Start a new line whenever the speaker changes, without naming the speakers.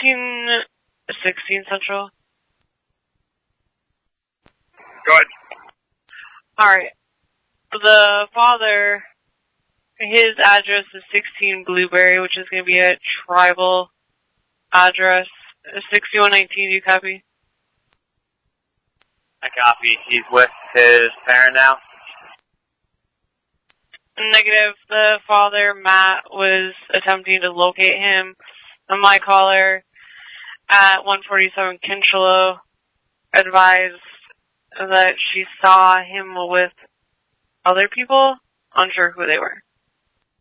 1916 Central.
Go ahead.
Alright. The father, his address is 16 Blueberry, which is going to be a tribal address. 6119, do you copy?
I copy. He's with his parent now?
Negative. The father, Matt, was attempting to locate him on my caller at 147 Kinchelo, advised that she saw him with other people, unsure who they were.